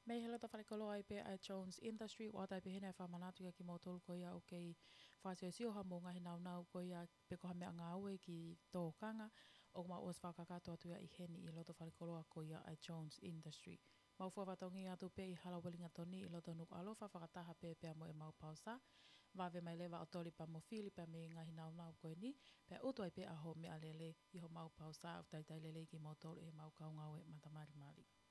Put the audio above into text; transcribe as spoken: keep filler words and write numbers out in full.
Me hela ta wharekolo ai pe ai Jones Industry o atai pe hene whamanatu ia ki mo tolu ko ia o kei whaasio sio ha mo ngahi nau nau ko ia pe ko hame anga aue ki tōkanga o ma os whakakato atu ia i heni i loto wharekolo ko ia ai Jones Industry. Mau fua watongi atu pe i hala walinga toni i loto nuk alofa whakataha pe pe mo e mau pausa. Wawe mai lewa o toli pa mo fili pa me ngahi nau nau ko ni pe utu ai pe aho me alele i ho mau pausa o taitai lele ki mo tolu e mau kaunga o e matamari mari.